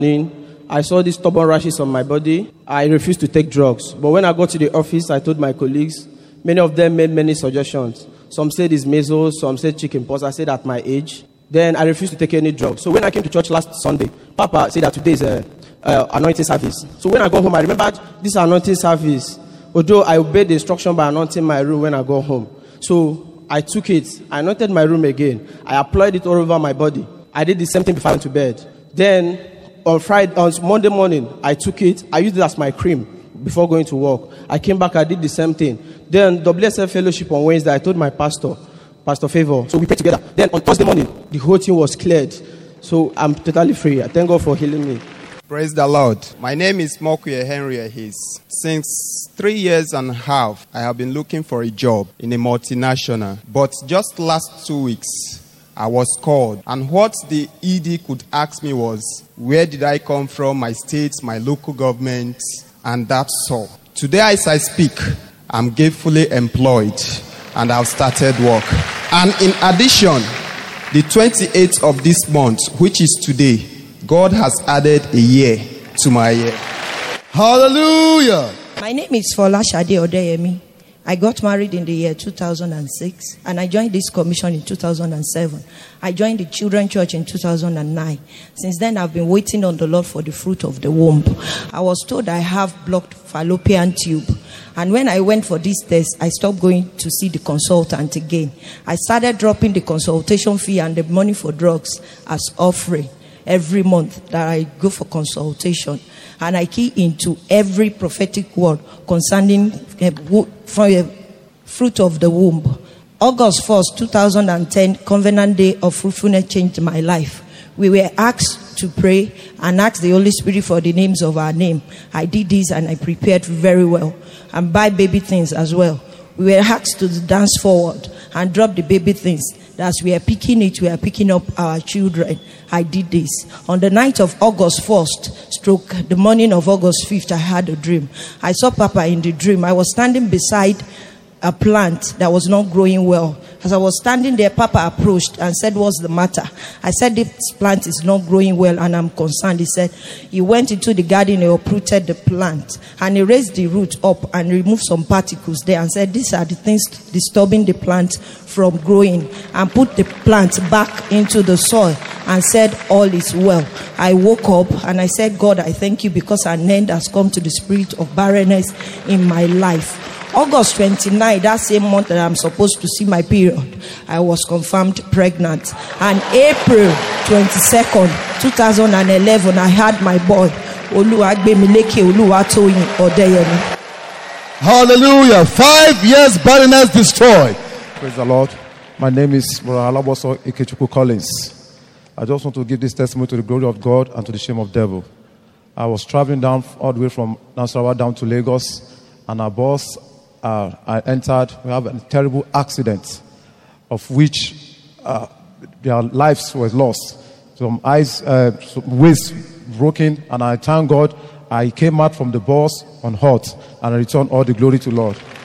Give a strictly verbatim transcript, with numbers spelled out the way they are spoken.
I saw these stubborn rashes on my body. I refused to take drugs. But when I got to the office, I told my colleagues. Many of them made many suggestions. Some said it's measles, some said chickenpox. I said at my age. Then I refused to take any drugs. So when I came to church last Sunday, Papa said that today is a, a anointing service. So when I got home, I remembered this anointing service. Although I obeyed the instruction by anointing my room when I got home. So I took it. I anointed my room again. I applied it all over my body. I did the same thing before I went to bed. Then on Friday, on Monday morning, I took it. I used it as my cream before going to work. I came back, I did the same thing. Then W S F fellowship on Wednesday, I told my pastor, Pastor Favor. So we prayed together. Then on Thursday morning, the whole thing was cleared. So I'm totally free. I thank God for healing me. Praise the Lord. My name is Mokuye Henry Ahis. Since three years and a half, I have been looking for a job in a multinational. But just last two weeks, I was called. And what the E D could ask me was, where did I come from, my state, my local government, and that's all. Today as I speak, I'm gainfully employed and I've started work. And in addition, the twenty-eighth of this month, which is today, God has added a year to my year. Hallelujah. My name is Fola Shade Odeyemi. I got married in the year two thousand six and I joined this commission in two thousand seven. I joined the Children's Church in two thousand nine. Since then, I've been waiting on the Lord for the fruit of the womb. I was told I have blocked fallopian tube. And when I went for this test, I stopped going to see the consultant again. I started dropping the consultation fee and the money for drugs as offering every month that I go for consultation. And I key into every prophetic word concerning uh, fruit of the womb. August first, two thousand ten, Covenant Day of Fruitfulness changed my life. We were asked to pray and ask the Holy Spirit for the names of our name. I did this and I prepared very well. And buy baby things as well. We were asked to dance forward and drop the baby things. As we are picking it, we are picking up our children. I did this. On the night of August first, stroke the morning of August fifth, I had a dream. I saw Papa in the dream. I was standing beside a plant that was not growing well. As I was standing there, Papa approached and said, "What's the matter?" I said, "This plant is not growing well and I'm concerned." He said, he went into the garden, he uprooted the plant and he raised the root up and removed some particles there and said, "These are the things disturbing the plant from growing," and put the plant back into the soil and said, "All is well." I woke up and I said, "God, I thank you because an end has come to the spirit of barrenness in my life." August twenty-ninth, that same month that I'm supposed to see my period, I was confirmed pregnant. And April twenty-second, two thousand eleven, I had my boy, Oluwagbemileke Oluwatoyin Odeyemi. Hallelujah. Five years barrenness destroyed. Praise the Lord. My name is Alaboso Ikechukwu Collins. I just want to give this testimony to the glory of God and to the shame of the devil. I was traveling down all the way from Nasarawa down to Lagos, and our boss, uh, I entered. We have a terrible accident, of which uh, their lives were lost. Some eyes, uh, some waist broken, and I thank God I came out from the bus unhurt, and I return all the glory to Lord.